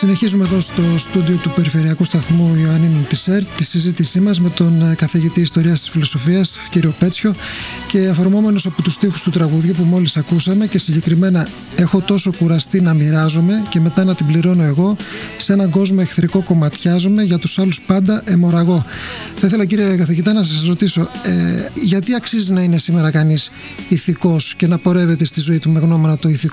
Συνεχίζουμε εδώ στο στούντιο του Περιφερειακού Σταθμού Ιωαννίνων της ΕΡΤ τη συζήτησή μας με τον καθηγητή Ιστορίας της Φιλοσοφίας, κύριο Πέτσιο, και αφορμόμενος από τους στίχους του τραγουδιού που μόλις ακούσαμε, και συγκεκριμένα «Έχω τόσο κουραστεί να μοιράζομαι και μετά να την πληρώνω εγώ, σε έναν κόσμο εχθρικό κομματιάζομαι, για τους άλλους πάντα αιμορραγώ». Θα ήθελα, κύριε καθηγητά, να σας ρωτήσω γιατί αξίζει να είναι σήμερα κανείς ηθικός και να πορεύεται στη ζωή του με γνώμονα το ηθικό